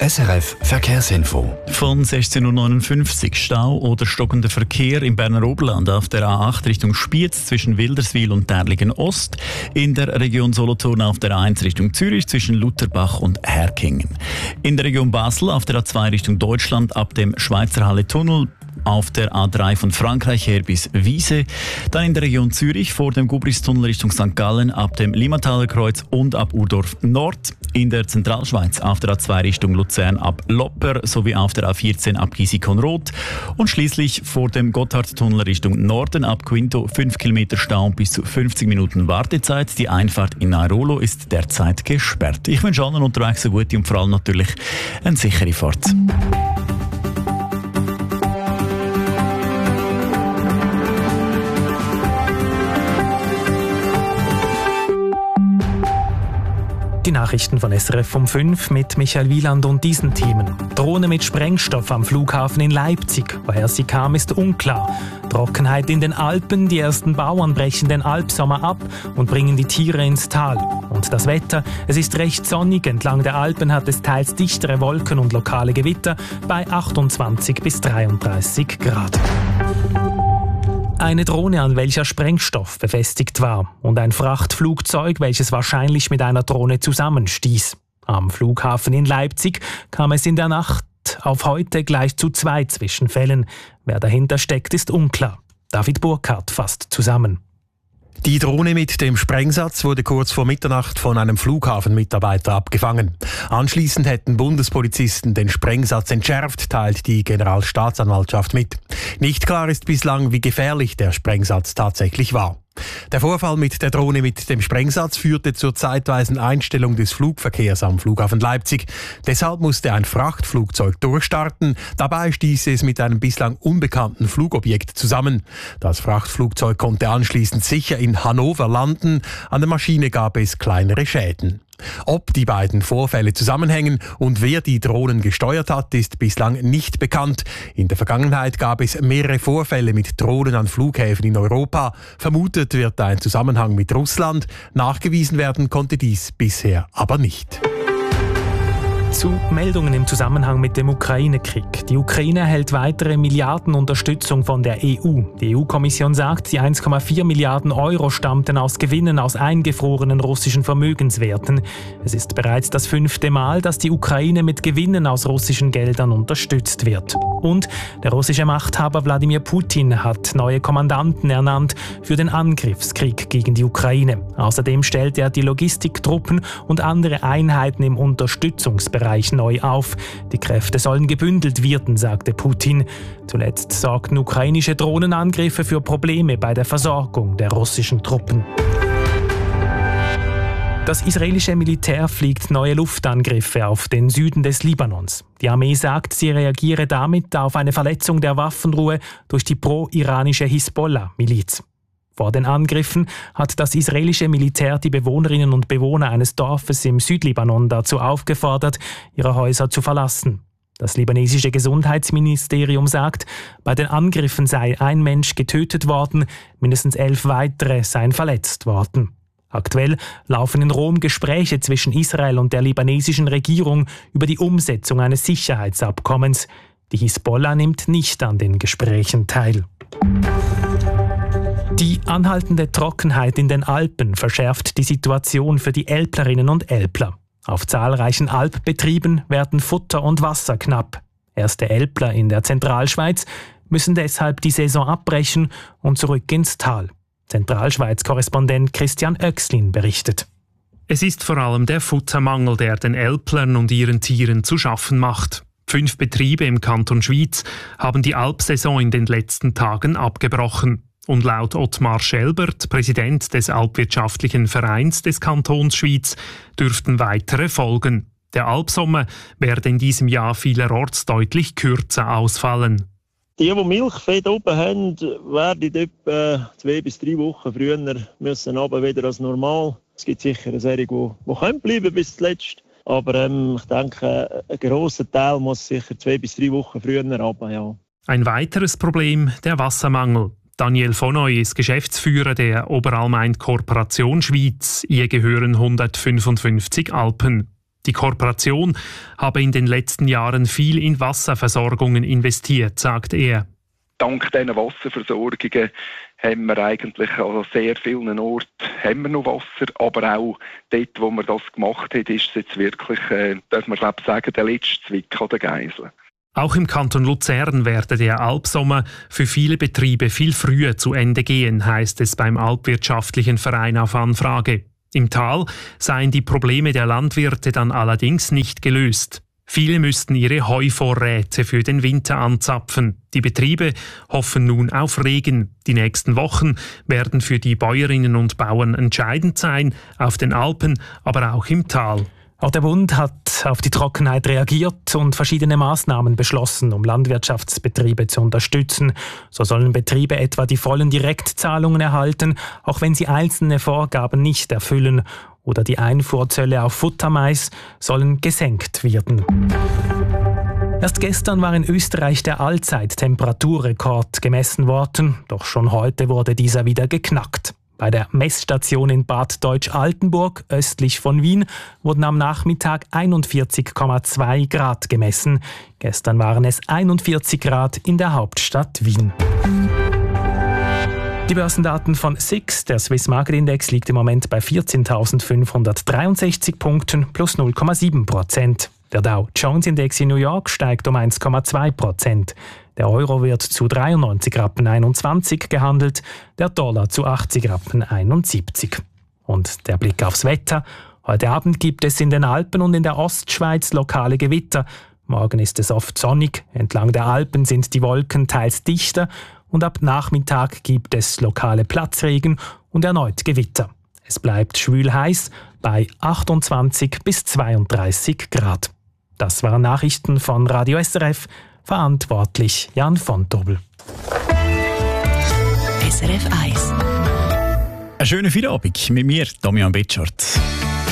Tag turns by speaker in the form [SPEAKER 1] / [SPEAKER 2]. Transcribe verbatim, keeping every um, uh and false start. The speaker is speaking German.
[SPEAKER 1] S R F Verkehrsinfo.
[SPEAKER 2] Von sechzehn Uhr neunundfünfzig Stau oder stockender Verkehr im Berner Oberland auf der A acht Richtung Spiez zwischen Wilderswil und Därligen Ost, in der Region Solothurn auf der A eins Richtung Zürich zwischen Lutherbach und Herkingen. In der Region Basel auf der A zwei Richtung Deutschland ab dem Schweizer Halle-Tunnel, auf der A drei von Frankreich her bis Wiese, dann in der Region Zürich vor dem Gubristunnel Richtung Sankt Gallen ab dem Limmataler Kreuz und ab Urdorf Nord, in der Zentralschweiz auf der A zwei Richtung Luzern ab Lopper sowie auf der A vierzehn ab Gisikon-Roth und schließlich vor dem Gotthardtunnel Richtung Norden ab Quinto fünf Kilometer Stau und bis zu fünfzig Minuten Wartezeit. Die Einfahrt in Nairolo ist derzeit gesperrt. Ich wünsche allen unterwegs eine gute und vor allem natürlich eine sichere Fahrt.
[SPEAKER 3] Die Nachrichten von S R F um fünf mit Michael Wieland und diesen Themen. Drohne mit Sprengstoff am Flughafen in Leipzig. Woher sie kam, ist unklar. Trockenheit in den Alpen. Die ersten Bauern brechen den Alpsommer ab und bringen die Tiere ins Tal. Und das Wetter. Es ist recht sonnig. Entlang der Alpen hat es teils dichtere Wolken und lokale Gewitter bei achtundzwanzig bis dreiunddreißig Grad. Eine Drohne, an welcher Sprengstoff befestigt war, und ein Frachtflugzeug, welches wahrscheinlich mit einer Drohne zusammenstieß. Am Flughafen in Leipzig kam es in der Nacht auf heute gleich zu zwei Zwischenfällen. Wer dahinter steckt, ist unklar. David Burkhardt fasst zusammen.
[SPEAKER 4] Die Drohne mit dem Sprengsatz wurde kurz vor Mitternacht von einem Flughafenmitarbeiter abgefangen. Anschließend hätten Bundespolizisten den Sprengsatz entschärft, teilt die Generalstaatsanwaltschaft mit. Nicht klar ist bislang, wie gefährlich der Sprengsatz tatsächlich war. Der Vorfall mit der Drohne mit dem Sprengsatz führte zur zeitweisen Einstellung des Flugverkehrs am Flughafen Leipzig. Deshalb musste ein Frachtflugzeug durchstarten. Dabei stieß es mit einem bislang unbekannten Flugobjekt zusammen. Das Frachtflugzeug konnte anschließend sicher in Hannover landen. An der Maschine gab es kleinere Schäden. Ob die beiden Vorfälle zusammenhängen und wer die Drohnen gesteuert hat, ist bislang nicht bekannt. In der Vergangenheit gab es mehrere Vorfälle mit Drohnen an Flughäfen in Europa. Vermutet wird ein Zusammenhang mit Russland. Nachgewiesen werden konnte dies bisher aber nicht.
[SPEAKER 3] Zu Meldungen im Zusammenhang mit dem Ukraine-Krieg. Die Ukraine erhält weitere Milliardenunterstützung von der E U. Die E U-Kommission sagt, die eins Komma vier Milliarden Euro stammten aus Gewinnen aus eingefrorenen russischen Vermögenswerten. Es ist bereits das fünfte Mal, dass die Ukraine mit Gewinnen aus russischen Geldern unterstützt wird. Und der russische Machthaber Wladimir Putin hat neue Kommandanten ernannt für den Angriffskrieg gegen die Ukraine. Außerdem stellt er die Logistiktruppen und andere Einheiten im Unterstützungsbereich neu auf. Die Kräfte sollen gebündelt werden, sagte Putin. Zuletzt sorgten ukrainische Drohnenangriffe für Probleme bei der Versorgung der russischen Truppen. Das israelische Militär fliegt neue Luftangriffe auf den Süden des Libanons. Die Armee sagt, sie reagiere damit auf eine Verletzung der Waffenruhe durch die pro-iranische Hisbollah-Miliz. Vor den Angriffen hat das israelische Militär die Bewohnerinnen und Bewohner eines Dorfes im Südlibanon dazu aufgefordert, ihre Häuser zu verlassen. Das libanesische Gesundheitsministerium sagt, bei den Angriffen sei ein Mensch getötet worden, mindestens elf weitere seien verletzt worden. Aktuell laufen in Rom Gespräche zwischen Israel und der libanesischen Regierung über die Umsetzung eines Sicherheitsabkommens. Die Hisbollah nimmt nicht an den Gesprächen teil. Die anhaltende Trockenheit in den Alpen verschärft die Situation für die Älplerinnen und Älpler. Auf zahlreichen Alpbetrieben werden Futter und Wasser knapp. Erste Älpler in der Zentralschweiz müssen deshalb die Saison abbrechen und zurück ins Tal. Zentralschweiz-Korrespondent Christian Oechslin berichtet.
[SPEAKER 5] Es ist vor allem der Futtermangel, der den Älplern und ihren Tieren zu schaffen macht. Fünf Betriebe im Kanton Schwyz haben die Alpsaison in den letzten Tagen abgebrochen. Und laut Ottmar Schelbert, Präsident des Alpwirtschaftlichen Vereins des Kantons Schwyz, dürften weitere folgen. Der Alpsommer werde in diesem Jahr vielerorts deutlich kürzer ausfallen.
[SPEAKER 6] Die, die Milchvieh oben haben, werden etwa zwei bis drei Wochen früher müssen aber wieder als normal. Es gibt sicher eine Serie, die, die können bleiben bis zuletzt. Aber ähm, ich denke, ein grosser Teil muss sicher zwei bis drei Wochen früher runter, ja.
[SPEAKER 5] Ein weiteres Problem, der Wassermangel. Daniel Vonoy ist Geschäftsführer der Oberalmain Korporation Schwyz. Ihr gehören hundertfünfundfünfzig Alpen. Die Kooperation habe in den letzten Jahren viel in Wasserversorgungen investiert, sagt er.
[SPEAKER 7] Dank diesen Wasserversorgungen haben wir eigentlich an sehr vielen Orten haben wir noch Wasser, aber auch dort, wo man das gemacht hat, ist es jetzt wirklich, äh, darf man glaube sagen, der letzte Zwick an der Geisel.
[SPEAKER 5] Auch im Kanton Luzern werde der Alpsommer für viele Betriebe viel früher zu Ende gehen, heisst es beim Alpwirtschaftlichen Verein auf Anfrage. Im Tal seien die Probleme der Landwirte dann allerdings nicht gelöst. Viele müssten ihre Heuvorräte für den Winter anzapfen. Die Betriebe hoffen nun auf Regen. Die nächsten Wochen werden für die Bäuerinnen und Bauern entscheidend sein, auf den Alpen, aber auch im Tal.
[SPEAKER 3] Auch der Bund hat auf die Trockenheit reagiert und verschiedene Maßnahmen beschlossen, um Landwirtschaftsbetriebe zu unterstützen. So sollen Betriebe etwa die vollen Direktzahlungen erhalten, auch wenn sie einzelne Vorgaben nicht erfüllen. Oder die Einfuhrzölle auf Futtermais sollen gesenkt werden. Erst gestern war in Österreich der Allzeittemperaturrekord gemessen worden, doch schon heute wurde dieser wieder geknackt. Bei der Messstation in Bad Deutsch-Altenburg, östlich von Wien, wurden am Nachmittag einundvierzig Komma zwei Grad gemessen. Gestern waren es einundvierzig Grad in der Hauptstadt Wien. Die Börsendaten von S I X, der Swiss Market Index, liegt im Moment bei vierzehntausendfünfhundertdreiundsechzig Punkten plus null Komma sieben Prozent. Der Dow Jones Index in New York steigt um eins Komma zwei Prozent. Der Euro wird zu dreiundneunzig Rappen einundzwanzig gehandelt, der Dollar zu achtzig Rappen einundsiebzig. Und der Blick aufs Wetter. Heute Abend gibt es in den Alpen und in der Ostschweiz lokale Gewitter. Morgen ist es oft sonnig. Entlang der Alpen sind die Wolken teils dichter. Und ab Nachmittag gibt es lokale Platzregen und erneut Gewitter. Es bleibt schwül heiß bei achtundzwanzig bis zweiunddreißig Grad. Das waren Nachrichten von Radio S R F. Verantwortlich Jan von Tobel.
[SPEAKER 1] S R F eins.
[SPEAKER 2] Einen schönen Feierabend mit mir, Damian Betschart.